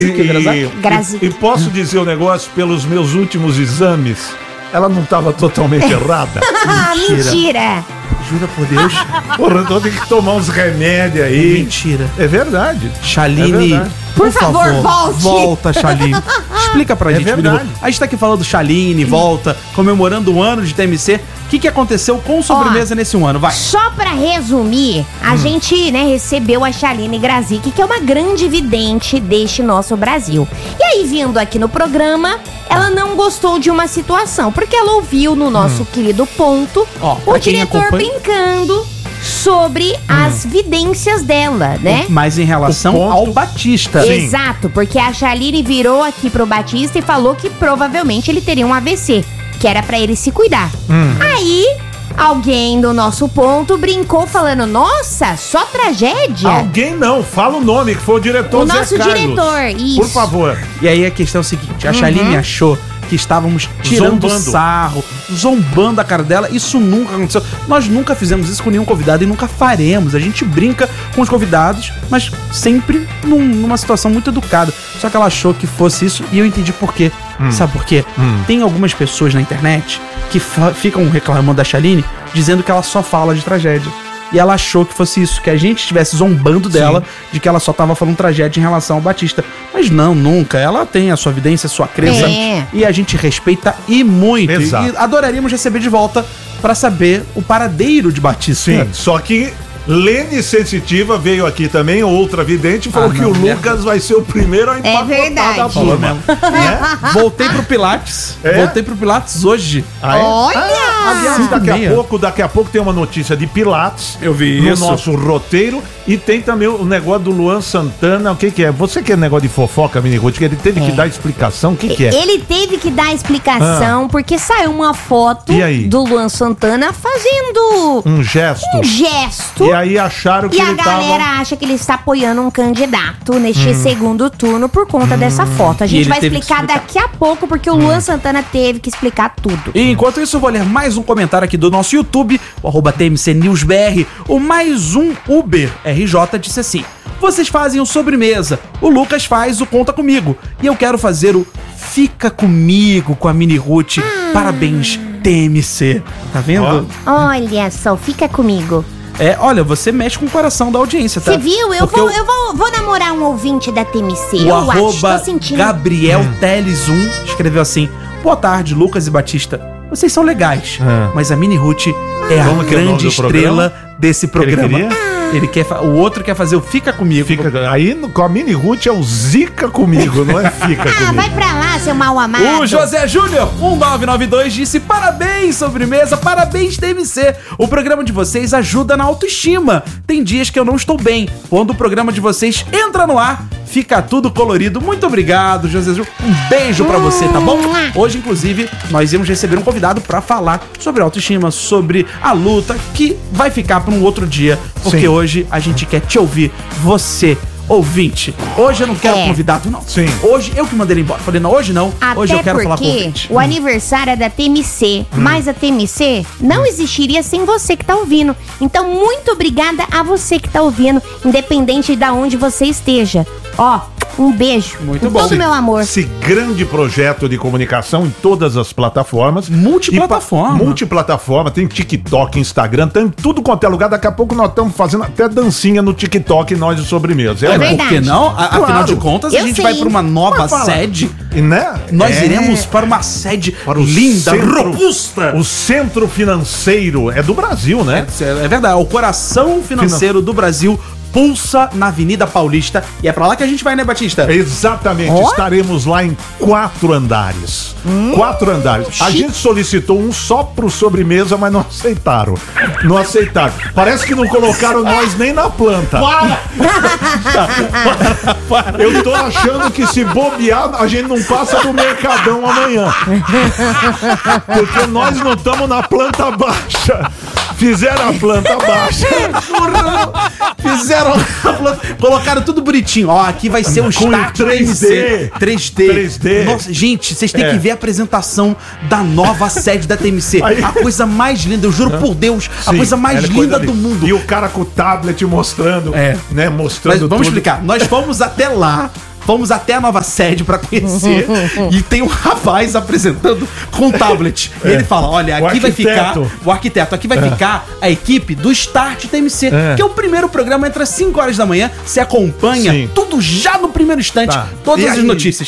E posso dizer um negócio, pelos meus últimos exames, ela não estava totalmente errada. Mentira! Jura por Deus? Porra, então tem que tomar uns remédios aí. Mentira. É verdade. Chaline, Por favor, volte. Volta, Chaline. Explica pra gente, verdade. A gente tá aqui falando Chaline, volta, comemorando o ano de TMC. O que aconteceu com sobremesa nesse ano? Vai. Só pra resumir, a gente, recebeu a Chaline Grazik, que é uma grande vidente deste nosso Brasil. E aí, vindo aqui no programa, ela não gostou de uma situação, porque ela ouviu no nosso querido Ponto o diretor brincando sobre as vidências dela, né? Mas em relação ao Batista. Sim. Exato, porque a Chaline virou aqui pro Batista e falou que provavelmente ele teria um AVC, que era pra ele se cuidar. Aí, alguém do nosso Ponto brincou falando, nossa, só tragédia? Alguém não, fala o nome, que foi o diretor O Zé nosso Carlos. diretor, isso. Por favor. E aí a questão é o seguinte, a Chaline achou que estávamos tirando sarro, zombando a cara dela. Isso nunca aconteceu. Nós nunca fizemos isso com nenhum convidado e nunca faremos. A gente brinca com os convidados, mas sempre numa situação muito educada. Só que ela achou que fosse isso e eu entendi por quê. Sabe por quê? Tem algumas pessoas na internet que ficam reclamando da Chaline, dizendo que ela só fala de tragédia. E ela achou que fosse isso, que a gente estivesse zombando dela, de que ela só tava falando tragédia em relação ao Batista. Mas não, nunca. Ela tem a sua evidência, a sua crença. E a gente respeita e muito. Exato. E adoraríamos receber de volta pra saber o paradeiro de Batista. Sim, só que Lene Sensitiva veio aqui também, outra vidente, e falou que o Lucas vai ser o primeiro a empacotar da Falou turma. mesmo. Voltei pro Pilates. Voltei pro Pilates hoje. Olha! Aliás, daqui a pouco tem uma notícia de Pilates. Eu vi no isso. nosso roteiro. E tem também o negócio do Luan Santana. O que é? Você que é negócio de fofoca, Mini Ruth, que ele teve que dar explicação. O que é? Ele teve que dar explicação porque saiu uma foto E aí? do Luan Santana fazendo Um gesto. gesto. E aí acharam que E a ele galera acha que ele está apoiando um candidato neste segundo turno por conta dessa foto. A gente ele vai teve que explicar daqui a pouco, porque o Luan Santana teve que explicar tudo. E enquanto isso, eu vou ler mais um comentário aqui do nosso YouTube, o @TMCNewsBR. O mais um Uber RJ disse assim: vocês fazem o sobremesa, o Lucas faz o Conta Comigo, e eu quero fazer o Fica Comigo com a Mini Ruth. Parabéns, TMC. Tá vendo? Olha só, fica comigo. Olha, você mexe com o coração da audiência, tá? Você viu? Eu vou namorar um ouvinte da TMC. O @ Gabriel Teles 1 escreveu assim: boa tarde, Lucas e Batista. Vocês são legais, mas a Mini Ruth é a grande estrela desse programa. Ele quer, o outro quer fazer o Fica Comigo. Aí com a Mini Ruth é o Zica Comigo, não é Fica Comigo. Vai pra lá, seu mal amado. O José Júnior 1992 disse: parabéns, sobremesa, parabéns, TMC. O programa de vocês ajuda na autoestima. Tem dias que eu não estou bem. Quando o programa de vocês entra no ar, fica tudo colorido. Muito obrigado, José Júnior. Um beijo pra você, tá bom? Hoje, inclusive, nós íamos receber um convidado pra falar sobre autoestima, sobre a luta, que vai ficar pra um outro dia, porque hoje a gente quer te ouvir, você, ouvinte. Hoje eu não quero convidado, não. Sim. Hoje eu que mandei ele embora. Falei, não, hoje não. Hoje eu quero falar com o ouvinte. O aniversário é da TMC, mas a TMC não existiria sem você que tá ouvindo. Então, muito obrigada a você que tá ouvindo, independente de onde você esteja. Um beijo. Muito com bom. todo o meu amor. Esse grande projeto de comunicação em todas as plataformas. Multiplataforma. Tem TikTok, Instagram, tem tudo quanto é lugar. Daqui a pouco nós estamos fazendo até dancinha no TikTok, nós de sobremesa. verdade. Por que não? Afinal de contas, a gente vai para uma nova sede. Né? Nós iremos para uma sede linda, robusta. O centro financeiro é do Brasil, né? É verdade. O coração financeiro do Brasil pulsa na Avenida Paulista. E é pra lá que a gente vai, né, Batista? Exatamente. Estaremos lá em 4 andares. 4 andares. A gente solicitou um só pro sobremesa, mas não aceitaram. Não aceitaram. Parece que não colocaram nós nem na planta. Para. Eu tô achando que se bobear, a gente não passa do Mercadão amanhã. Porque nós não estamos na planta baixa. Fizeram a planta baixa. Fizeram a planta. Colocaram tudo bonitinho. Ó, aqui vai ser o start 3D. 3D. Nossa, gente, vocês têm que ver a apresentação da nova sede da TMC. A coisa mais linda, eu juro por Deus, a coisa mais linda do mundo. E o cara com o tablet mostrando, né? Mostrando. Mas vamos explicar. Nós fomos até lá Fomos até a nova sede pra conhecer e tem um rapaz apresentando com um tablet. E ele fala, olha, aqui vai ficar... O arquiteto, aqui vai ficar a equipe do Start TMC, que é o primeiro programa entre as 5 horas da manhã. Você acompanha tudo já no primeiro instante, todas as notícias.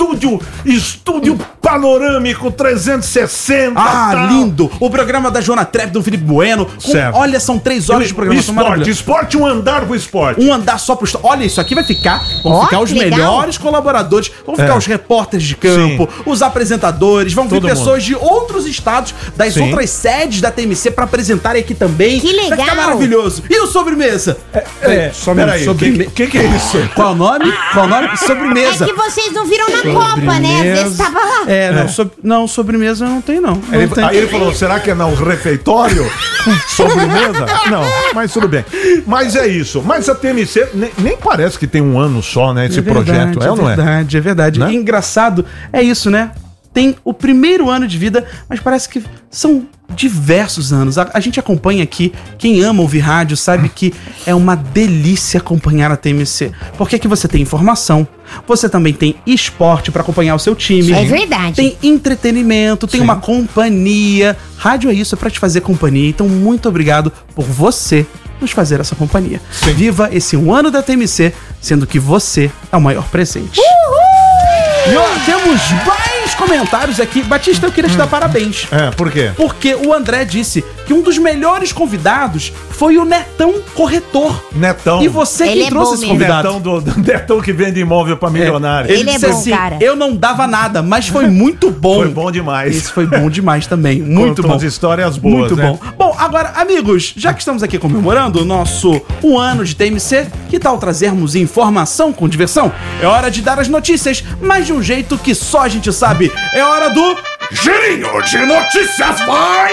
Estúdio panorâmico 360. Lindo! O programa da Joana Trepp, do Felipe Bueno. Olha, são 3 horas de programação maravilhosa. Esporte, um andar pro esporte. Um andar só pro esporte. Olha, isso aqui vai ficar... Vão ficar os melhores colaboradores, vão ficar os repórteres de campo, os apresentadores, vão vir pessoas de outros estados, das outras sedes da TMC pra apresentarem aqui também. Que legal! Vai ficar maravilhoso. E o sobremesa? Peraí, o que é isso? Qual o nome? Sobremesa. É que vocês não viram na Copa, né? Às vezes tava lá. Sobremesa não tem, não. Aí ele falou, será que é no refeitório? Sobremesa? Não, mas tudo bem. Mas é isso. Mas a TMC nem parece que tem um ano só, né? Esse projeto, ou não é? É verdade. Né? E engraçado, é isso, né? Tem o primeiro ano de vida, mas parece que são diversos anos. A gente acompanha aqui, quem ama ouvir rádio sabe que é uma delícia acompanhar a TMC. Porque aqui você tem informação, você também tem esporte pra acompanhar o seu time. É verdade. Tem entretenimento, tem uma companhia. Rádio é isso, é pra te fazer companhia. Então, muito obrigado por você nos fazer essa companhia. Viva esse um ano da TMC, sendo que você é o maior presente. E ó, temos mais comentários aqui. Batista, eu queria te dar parabéns. Por quê? Porque o André disse que um dos melhores convidados foi o Netão Corretor. Netão. E você Ele que trouxe esse convidado. Netão que vende imóvel pra milionário. Ele disse bom, assim, cara. Eu não dava nada, mas foi muito bom. Foi bom demais. Esse foi bom demais também. Muito Contou bom. as histórias boas, Muito né? bom. Bom, agora, amigos, já que estamos aqui comemorando o nosso 1 ano de TMC, que tal trazermos informação com diversão? É hora de dar as notícias, mas de um jeito que só a gente sabe. É hora do Girinho de Notícias, vai!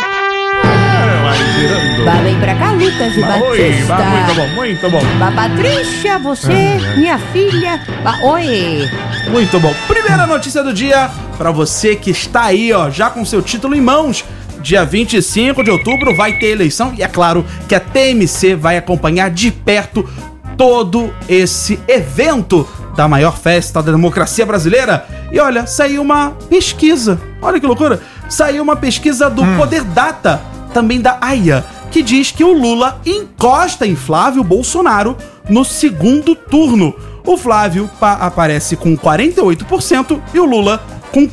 Vá bem pra cá, Lucas e Batista. Muito bom. Patrícia, você, minha filha. Oi. Muito bom. Primeira notícia do dia pra você que está aí, ó, já com seu título em mãos. Dia 25 de outubro vai ter eleição e é claro que a TMC vai acompanhar de perto todo esse evento da maior festa da democracia brasileira. E olha, saiu uma pesquisa. Olha que loucura. Saiu uma pesquisa do Poder Data, também da AIA, que diz que o Lula encosta em Flávio Bolsonaro no segundo turno. O Flávio aparece com 48% e o Lula com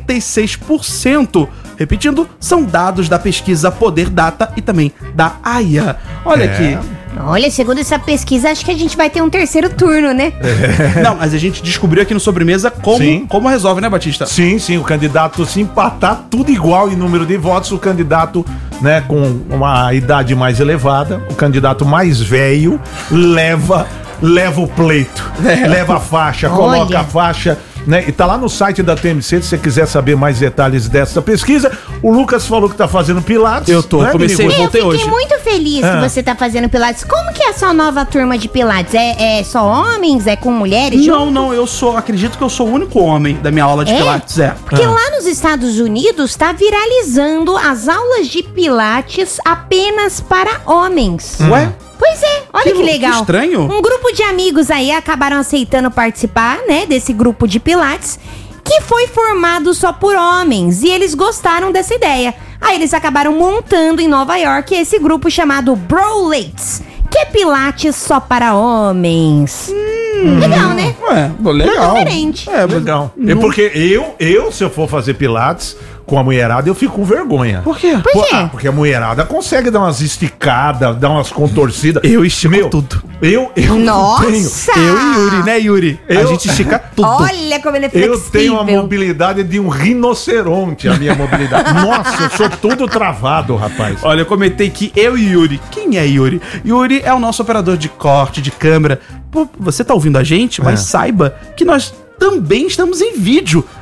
46%. Repetindo, são dados da pesquisa Poder Data e também da AIA. Olha aqui. Olha, segundo essa pesquisa, acho que a gente vai ter um terceiro turno, né? Não, mas a gente descobriu aqui no Sobremesa como resolve, né, Batista? Sim, o candidato, se empatar tudo igual em número de votos, o candidato, né, com uma idade mais elevada, o candidato mais velho, leva o pleito, leva a faixa, coloca a faixa, né? E tá lá no site da TMC, se você quiser saber mais detalhes dessa pesquisa. O Lucas falou que tá fazendo Pilates. Eu tô, comecei e voltei hoje. Eu fiquei muito feliz que você tá fazendo Pilates. Como que é essa nova turma de Pilates? É só homens? É com mulheres? Não, acredito que eu sou o único homem da minha aula de Pilates, Porque lá nos Estados Unidos tá viralizando as aulas de Pilates apenas para homens. Ué? Pois é, olha que legal. Que estranho. Um grupo de amigos aí acabaram aceitando participar, né, desse grupo de Pilates, que foi formado só por homens, e eles gostaram dessa ideia. Aí eles acabaram montando em Nova York esse grupo chamado Brolates, que é Pilates só para homens. Legal, né? Legal. Diferente. Legal. É porque eu, se eu for fazer Pilates com a mulherada, eu fico com vergonha. Por quê? Por quê? Porque a mulherada consegue dar umas esticadas, dar umas contorcidas. Eu estico tudo. Eu Nossa! não tenho. Eu e Yuri, né, Yuri? A gente estica tudo. Olha como ele é flexível. Eu tenho a mobilidade de um rinoceronte, a minha mobilidade. Nossa, eu sou tudo travado, rapaz. Olha, eu comentei que eu e Yuri. Quem é Yuri? Yuri é o nosso operador de corte, de câmera. Pô, você tá ouvindo a gente, mas saiba que nós também estamos em vídeo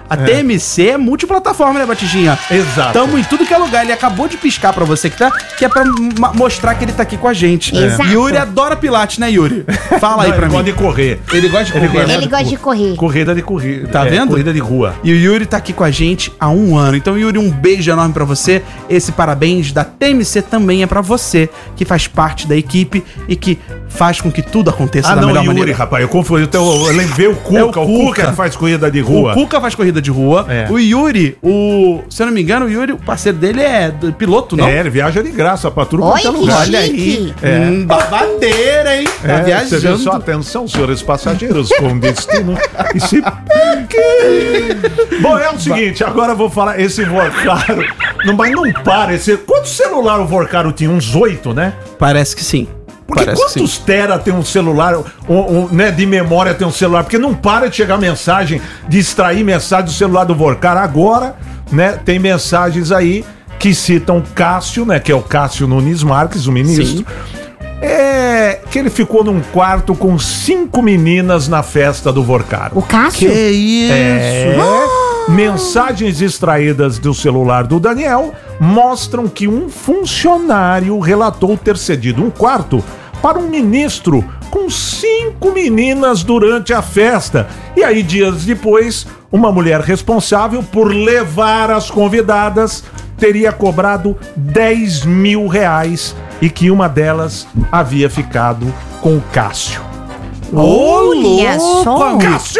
A TMC é multiplataforma, né, Batistinha? Exato. Tamo em tudo que é lugar. Ele acabou de piscar pra você que é pra mostrar que ele tá aqui com a gente. Exato. Yuri adora Pilates, né, Yuri? Fala aí pra mim. Ele gosta de correr. Ele gosta de correr. Ele gosta de correr. Corrida de corrida. Tá vendo? Corrida de rua. E o Yuri tá aqui com a gente há 1 ano. Então, Yuri, um beijo enorme pra você. Esse parabéns da TMC também é pra você, que faz parte da equipe e que faz com que tudo aconteça da melhor Yuri, maneira. rapaz, eu confundi. Então, eu lembrei o Cuca. O Cuca que faz corrida de rua. O Cuca faz corrida de rua. É. O Yuri, se eu não me engano, o Yuri, o parceiro dele é piloto, não? Ele viaja de graça pra tudo Olha quanto é que lugar. chique. Olha aí. É. Babadeira, hein? Tá Você viu só, viajando. atenção, senhores passageiros, com destino e se Bom, é o seguinte, agora eu vou falar, esse Vorcaro, mas não para, quantos celular o Vorcaro tinha? Uns 8, né? Parece que sim. Porque Parece que quantos tera tem um celular, né, de memória tem um celular? Porque não para de chegar mensagem, de extrair mensagem do celular do Vorcaro. Agora, né, tem mensagens aí que citam Cássio, né, que é o Cássio Nunes Marques, o ministro. Sim. Que ele ficou num quarto com 5 meninas na festa do Vorcaro. O Cássio? isso? Mensagens extraídas do celular do Daniel mostram que um funcionário relatou ter cedido um quarto para um ministro com 5 meninas durante a festa. E aí, dias depois, uma mulher responsável por levar as convidadas teria cobrado 10 mil reais e que uma delas havia ficado com o Cássio. Olha só. Cássio!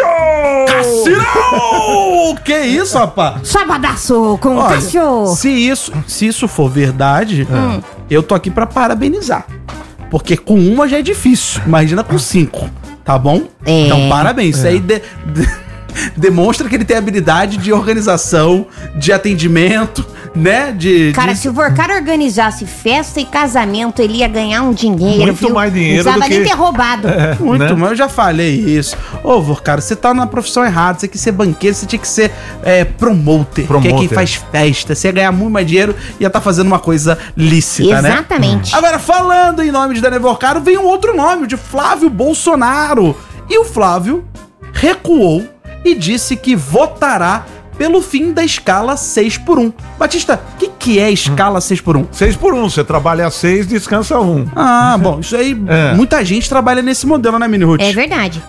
Cássio! Que isso, rapaz? Sabadaço com o Olha, Cássio. se isso for verdade, eu tô aqui pra parabenizar. Porque com uma já é difícil. Imagina com 5, tá bom? É. Então, parabéns. Isso aí demonstra que ele tem habilidade de organização, de atendimento, né? Cara, se o Vorcaro organizasse festa e casamento, ele ia ganhar um dinheiro. Muito mais dinheiro não do precisava nem que- ter roubado. Muito, né? mas eu já falei isso. Ô, Vorcaro, você tá na profissão errada. Você quer ser banqueiro, você tinha que ser promoter. Que é quem Promoter. faz festa. Você ia ganhar muito mais dinheiro e ia estar fazendo uma coisa lícita, né? Exatamente. Agora, falando em nome de Daniel Vorcaro, vem um outro nome, o de Flávio Bolsonaro. E o Flávio recuou e disse que votará pelo fim da escala 6x1. Batista, o que é a escala 6x1? 6x1, você trabalha 6, descansa 1. Ah, bom, isso aí, muita gente trabalha nesse modelo, né, Mini Ruth? É verdade.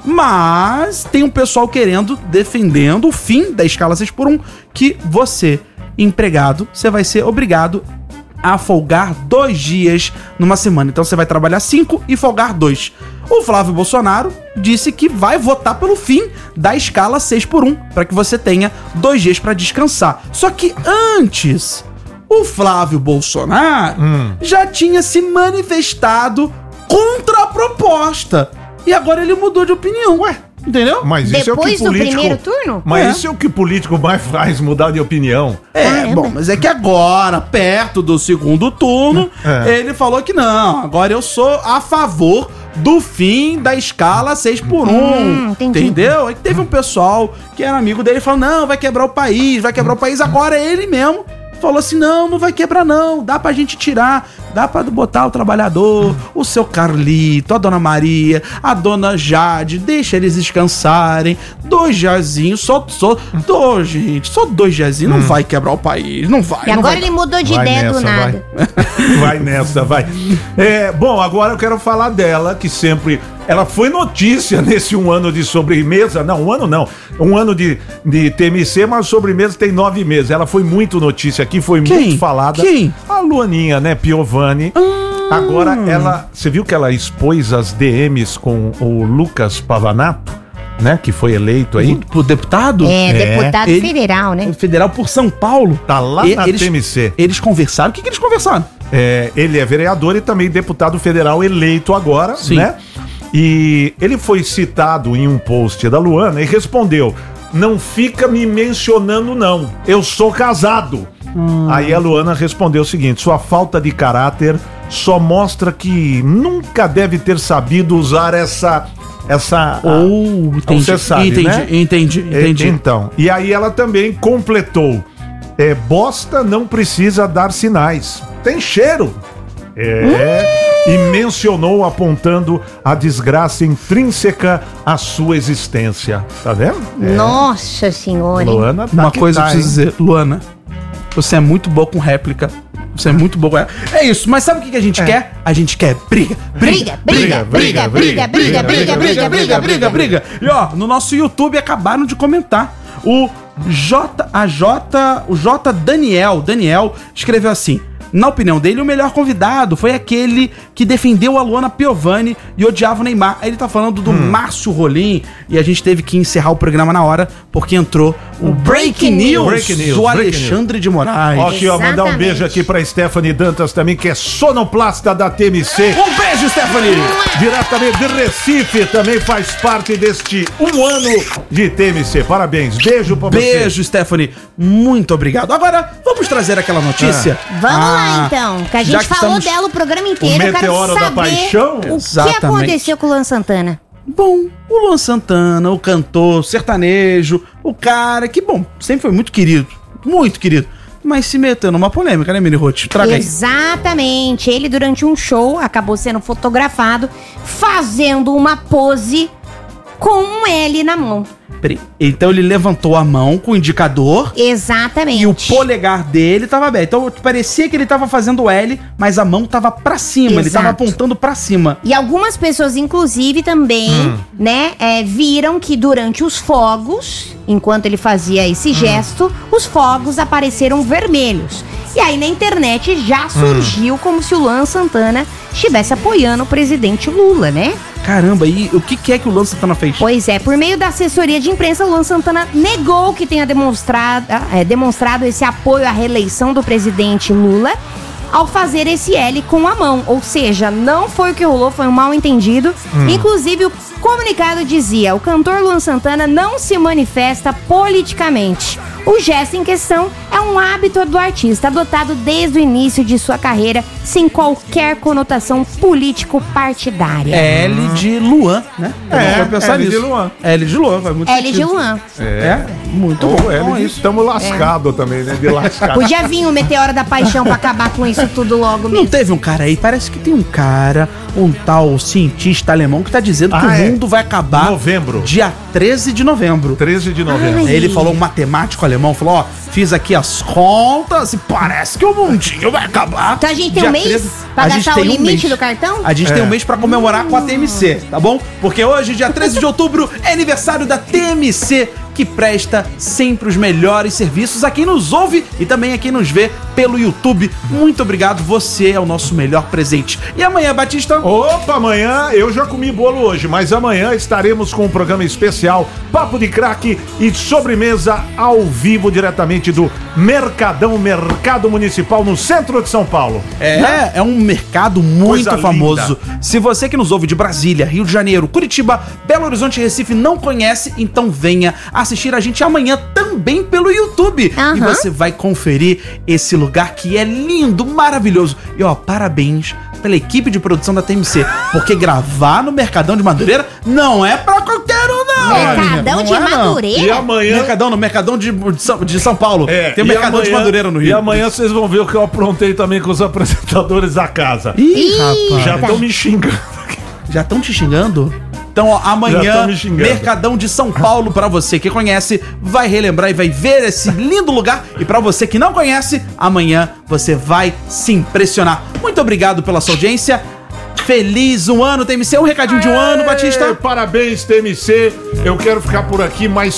Mas tem um pessoal defendendo o fim da escala 6x1, que você, empregado, você vai ser obrigado a folgar 2 dias numa semana. Então você vai trabalhar 5 e folgar 2. O Flávio Bolsonaro disse que vai votar pelo fim da escala 6x1, para que você tenha 2 dias para descansar. Só que antes, o Flávio Bolsonaro já tinha se manifestado contra a proposta. E agora ele mudou de opinião. Ué, entendeu? Mas isso Depois é o que do político... primeiro turno? Mas isso é o que político mais faz, mudar de opinião. Bom, mas é que agora, perto do segundo turno, ele falou que não, agora eu sou a favor do fim da escala 6x1. Entendi. Entendeu? Aí teve um pessoal que era amigo dele e falou, não, vai quebrar o país, vai quebrar o país. Agora ele mesmo falou assim, não vai quebrar não, dá pra gente tirar, dá pra botar o trabalhador, o seu Carlito, a dona Maria, a dona Jade, deixa eles descansarem, 2 diazinhos, só 2, gente, só 2 diazinhos, não vai quebrar o país, não vai. E agora ele mudou de ideia do nada. Vai nessa, vai. Bom, agora eu quero falar dela, que sempre... Ela foi notícia nesse 1 ano de sobremesa. Não, 1 ano não. 1 ano de TMC, mas sobremesa tem 9 meses. Ela foi muito notícia aqui, foi muito falada. Quem? A Luaninha, né, Piovani. Agora ela... Você viu que ela expôs as DMs com o Lucas Pavanato, né, que foi eleito aí? O deputado? Deputado Ele- federal, né? Federal por São Paulo. Tá lá na TMC. Eles conversaram. O que eles conversaram? Ele é vereador e também deputado federal eleito agora, Sim. né? E ele foi citado em um post da Luana e respondeu: não fica me mencionando não, eu sou casado. Aí a Luana respondeu o seguinte: sua falta de caráter só mostra que nunca deve ter sabido usar essa Entendi. você sabe, né? Entendi. Então, e aí ela também completou: bosta não precisa dar sinais, tem cheiro. E mencionou apontando a desgraça intrínseca à sua existência. Tá vendo? Nossa senhora. Luana, tá Uma que coisa eu tá, preciso hein? dizer, Luana, você é muito boa com réplica. Você é muito boa. É isso, mas sabe o que a gente quer? A gente quer briga. Briga. E ó, no nosso YouTube acabaram de comentar. O J Daniel escreveu assim: na opinião dele, o melhor convidado foi aquele que defendeu a Luana Piovani e odiava o Neymar. Aí ele tá falando do Márcio Rolim, e a gente teve que encerrar o programa na hora, porque entrou o Breaking News do Alexandre de Moraes. Ó, aqui, ó, mandar um beijo aqui pra Stephanie Dantas também, que é sonoplasta da TMC. Um beijo, Stephanie! Diretamente de Recife, também faz parte deste 1 ano de TMC. Parabéns, beijo pra você. Beijo, Stephanie. Muito obrigado. Agora, vamos trazer aquela notícia? Vamos lá, então. Que a já gente que falou estamos- dela o programa inteiro. O Eu quero Meteoro da saber Paixão? o que Exatamente. aconteceu com o Luan Santana. Bom, o Luan Santana, o cantor, sertanejo, o cara que, bom, sempre foi muito querido, mas se meteu numa polêmica, né, Mini Ruth? Traga aí. Exatamente. Ele, durante um show, acabou sendo fotografado fazendo uma pose com um L na mão. Peraí. Então ele levantou a mão com o indicador Exatamente. e o polegar dele tava aberto. Então parecia que ele tava fazendo o L, mas a mão tava pra cima, ele tava Exato. apontando pra cima. E algumas pessoas, inclusive, também, né, viram que durante os fogos, enquanto ele fazia esse gesto, os fogos apareceram vermelhos. E aí na internet já surgiu como se o Luan Santana estivesse apoiando o presidente Lula, né? Caramba, e o que é que o Luan Santana fez? Pois é, por meio da assessoria de imprensa, o Luan Santana negou que tenha demonstrado esse apoio à reeleição do presidente Lula ao fazer esse L com a mão. Ou seja, não foi o que rolou, foi um mal entendido. Inclusive, o comunicado dizia: o cantor Luan Santana não se manifesta politicamente. O gesto em questão é um hábito do artista, adotado desde o início de sua carreira, sem qualquer conotação político-partidária. L de Luan, né? Eu não vou pensar L de nisso. Luan. L de Luan, vai muito L de sentido. Luan. É, muito Ou bom. L Então é de isso. estamos lascados também, né? De lascado. Podia vir o Meteoro da Paixão pra acabar com isso tudo logo Não mesmo. teve um cara aí, parece que tem um cara, um tal cientista alemão que tá dizendo que o mundo vai acabar Novembro. dia 13 de novembro. 13 de novembro. Ai. Ele falou, um matemático alemão, falou, ó, fiz aqui as contas e parece que o mundinho vai acabar. Então a gente tem dia um mês 13. pra A gente gastar o tem um limite mês. do cartão? A gente tem um mês pra comemorar com a TMC, tá bom? Porque hoje, dia 13 de outubro, é aniversário da TMC, que presta sempre os melhores serviços a quem nos ouve e também a quem nos vê pelo YouTube. Muito obrigado, você é o nosso melhor presente. E amanhã, Batista? Opa, amanhã eu já comi bolo hoje, mas amanhã estaremos com um programa especial, Papo de Craque e sobremesa ao vivo diretamente do Mercadão, Mercado Municipal no centro de São Paulo. É um mercado muito Coisa famoso. linda. Se você que nos ouve de Brasília, Rio de Janeiro, Curitiba, Belo Horizonte e Recife não conhece, então venha assistir a gente amanhã também pelo YouTube. Aham. E você vai conferir esse lugar que é lindo, maravilhoso. E ó, parabéns pela equipe de produção da TMC, porque gravar no Mercadão de Madureira não é pra qualquer um, não. Mercadão amiga. de Não é, não. Madureira? E amanhã... Mercadão, no Mercadão de São Paulo. Tem o e Mercadão de amanhã- Madureira no Rio. E amanhã vocês vão ver o que eu aprontei também com os apresentadores da casa. Ih, rapaz. Já estão me xingando. Já estão te xingando? Então, ó, Já amanhã, tão me xingando. Mercadão de São Paulo, pra você que conhece, vai relembrar e vai ver esse lindo lugar. E pra você que não conhece, amanhã você vai se impressionar. Muito obrigado pela sua audiência. Feliz um ano, TMC. Um recadinho de um ano, Batista. Parabéns, TMC. Eu quero ficar por aqui mais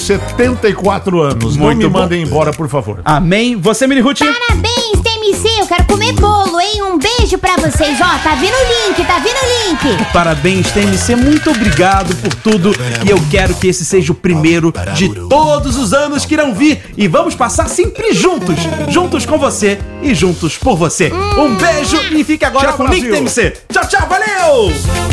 74 anos. Não Muito me bom. mandem embora, por favor. Amém. Você, Mini Ruth? Parabéns, TMC! Eu quero comer bolo, hein? Um beijo pra vocês. Ó, tá vindo o link, tá vindo o link. Parabéns, TMC, muito obrigado por tudo. E eu quero que esse seja o primeiro de todos os anos que irão vir. E vamos passar sempre juntos. Juntos com você e juntos por você. Um beijo e fique agora Tchau, com o link Brasil. TMC. Tchau, tchau, valeu!